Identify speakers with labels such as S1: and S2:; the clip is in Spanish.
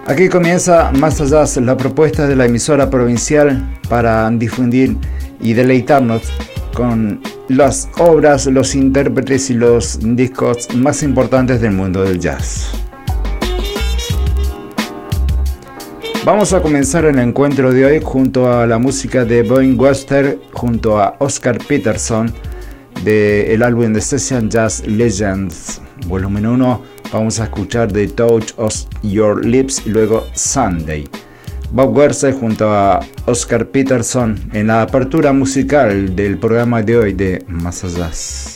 S1: Aquí comienza Más Allá, la propuesta de la emisora provincial para difundir y deleitarnos con las obras, los intérpretes y los discos más importantes del mundo del jazz. Vamos a comenzar el encuentro de hoy junto a la música de Boyne Webster, junto a Oscar Peterson, del álbum de Session Jazz Legends, volumen 1. Vamos a escuchar The Touch of Your Lips y luego Sunday. Bob Webster junto a Oscar Peterson en la apertura musical del programa de hoy de Más Allá.